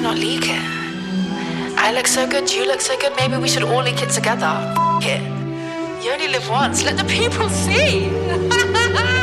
not leak it. I look so good, you look so good, maybe we should all leak it together. F it. You only live once, let the people see.